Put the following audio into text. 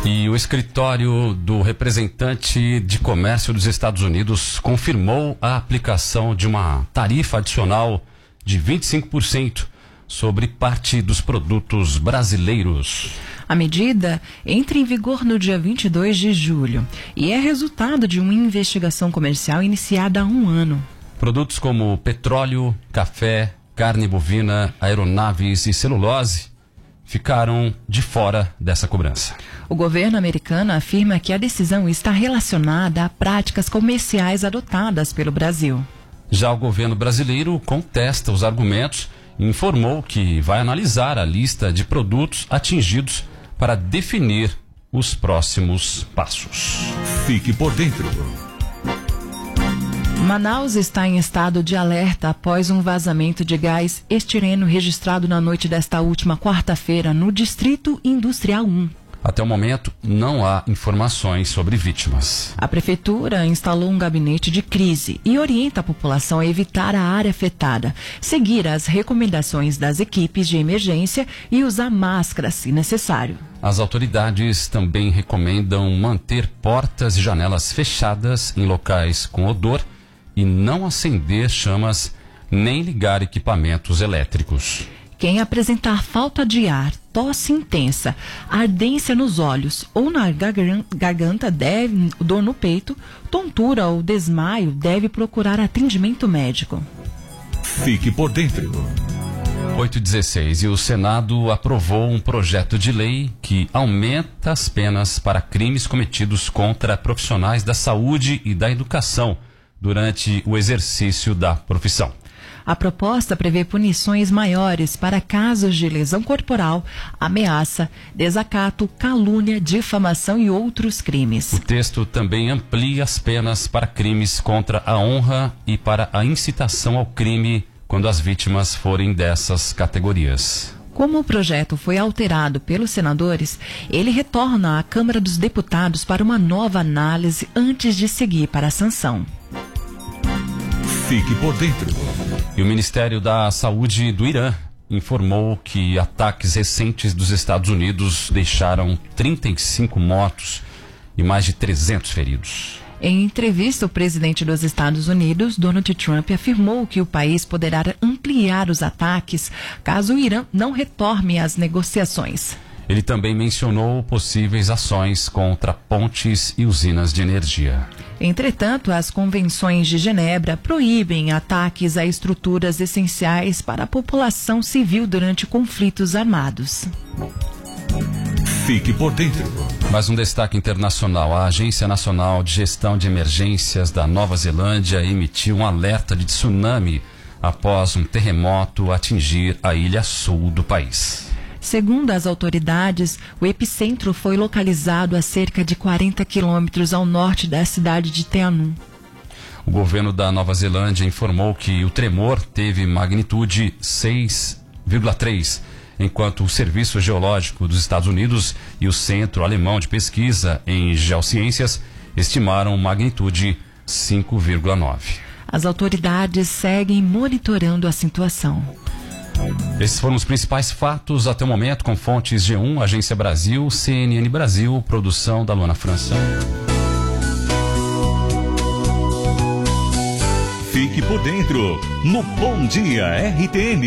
E o escritório do representante de comércio dos Estados Unidos confirmou a aplicação de uma tarifa adicional de 25% sobre parte dos produtos brasileiros. A medida entra em vigor no dia 22 de julho e é resultado de uma investigação comercial iniciada há um ano. Produtos como petróleo, café, carne bovina, aeronaves e celulose ficaram de fora dessa cobrança. O governo americano afirma que a decisão está relacionada a práticas comerciais adotadas pelo Brasil. Já o governo brasileiro contesta os argumentos e informou que vai analisar a lista de produtos atingidos para definir os próximos passos. Fique por dentro. Manaus está em estado de alerta após um vazamento de gás estireno registrado na noite desta última quarta-feira no Distrito Industrial 1. Até o momento, não há informações sobre vítimas. A prefeitura instalou um gabinete de crise e orienta a população a evitar a área afetada, seguir as recomendações das equipes de emergência e usar máscara se necessário. As autoridades também recomendam manter portas e janelas fechadas em locais com odor e não acender chamas nem ligar equipamentos elétricos. Quem apresentar falta de ar, tosse intensa, ardência nos olhos ou na garganta, dor no peito, tontura ou desmaio, deve procurar atendimento médico. Fique por dentro. 8h16 e o Senado aprovou um projeto de lei que aumenta as penas para crimes cometidos contra profissionais da saúde e da educação durante o exercício da profissão. A proposta prevê punições maiores para casos de lesão corporal, ameaça, desacato, calúnia, difamação e outros crimes. O texto também amplia as penas para crimes contra a honra e para a incitação ao crime quando as vítimas forem dessas categorias. Como o projeto foi alterado pelos senadores, ele retorna à Câmara dos Deputados para uma nova análise antes de seguir para a sanção. Fique por dentro. E o Ministério da Saúde do Irã informou que ataques recentes dos Estados Unidos deixaram 35 mortos e mais de 300 feridos. Em entrevista, o presidente dos Estados Unidos, Donald Trump, afirmou que o país poderá ampliar os ataques caso o Irã não retorne às negociações. Ele também mencionou possíveis ações contra pontes e usinas de energia. Entretanto, as convenções de Genebra proíbem ataques a estruturas essenciais para a população civil durante conflitos armados. Fique por dentro. Mais um destaque internacional. A Agência Nacional de Gestão de Emergências da Nova Zelândia emitiu um alerta de tsunami após um terremoto atingir a ilha sul do país. Segundo as autoridades, o epicentro foi localizado a cerca de 40 quilômetros ao norte da cidade de Te Anau. O governo da Nova Zelândia informou que o tremor teve magnitude 6,3, enquanto o Serviço Geológico dos Estados Unidos e o Centro Alemão de Pesquisa em Geociências estimaram magnitude 5,9. As autoridades seguem monitorando a situação. Esses foram os principais fatos até o momento, com fontes G1, Agência Brasil, CNN Brasil, produção da Luana França. Fique por dentro no Bom Dia RTM.